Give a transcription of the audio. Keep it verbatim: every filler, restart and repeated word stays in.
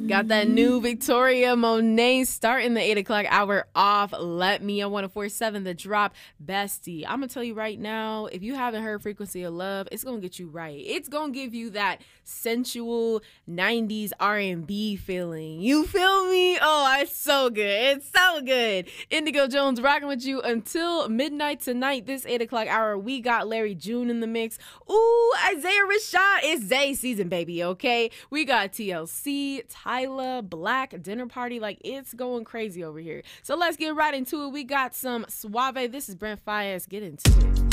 Got that new Victoria Monet starting the eight o'clock hour off. Let Me on one oh four point seven The Drop. Bestie, I'm going to tell you right now, if you haven't heard Frequency of Love, it's going to get you right. It's going to give you that sensual nineties R and B feeling. You feel me? Oh, it's so good. It's so good. Indigo Jones rocking with you until midnight tonight. This eight o'clock hour, we got Larry June in the mix. Ooh, Isaiah Rashad. It's Zay season, baby, okay? We got T L C, Tyla, Black, Dinner Party. Like, it's going crazy over here. So let's get right into it. We got some Suave. This is Brent Faiyaz. Get into it.